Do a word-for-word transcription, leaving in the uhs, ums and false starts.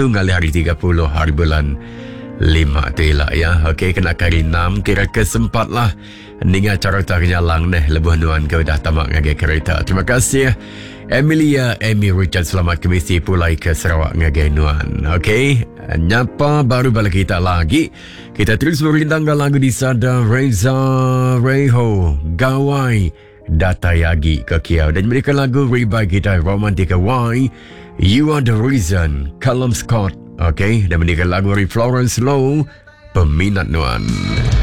ngali hari tiga puluh hari bulan lima tu lah ya. Okey, kena kali enam kira kesempat lah. Ninga cara tak nyalang neh lebuh nuan ke dah tamak ngagai kereta. Terima kasih Emilia Amy Richard, selamat kemisi pulai ke Sarawak ngagai nuan. Okey, nyapa baru balik kita lagi. Kita terus berintangkan lagu di sada Reza Reho Gawai Datayagi ke Kiau dan berikan lagu revive kita Romantika Why You Are The Reason Callum Scott. Okey, dan berikan lagu dari Florence Lowe Peminat Nuan.